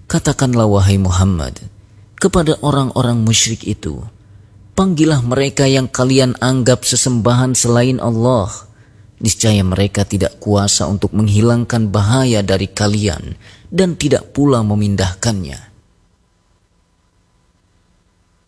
Katakanlah wahai Muhammad kepada orang-orang musyrik itu, panggillah mereka yang kalian anggap sesembahan selain Allah. Niscaya mereka tidak kuasa untuk menghilangkan bahaya dari kalian dan tidak pula memindahkannya.